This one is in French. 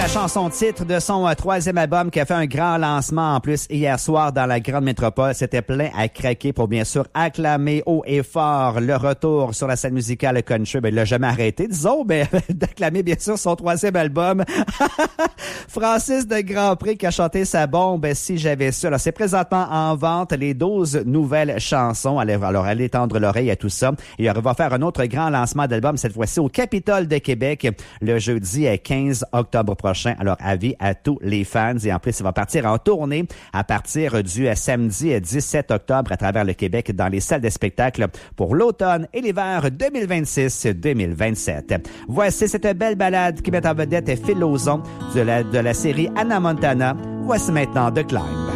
la chanson titre de son troisième album qui a fait un grand lancement en plus hier soir dans la grande métropole. C'était plein à craquer pour bien sûr acclamer haut et fort le retour sur la scène musicale country. Ben, il l'a jamais arrêté, disons, mais d'acclamer bien sûr son troisième album. Francis de Grandpré qui a chanté sa bombe Si j'avais su. Alors, c'est présentement en vente les 12 nouvelles chansons. Alors, allez tendre l'oreille à tout ça. Et on va faire un autre grand lancement d'album, cette fois-ci au Capitole de Québec, le jeudi 15 octobre prochain. Alors, avis à tous les fans. Et en plus, il va partir en tournée à partir du samedi 17 octobre à travers le Québec dans les salles de spectacle pour l'automne et l'hiver 2026-2027. Voici cette belle balade qui met en vedette Phil Lauzon de la série Hannah Montana. Voici maintenant The Climb.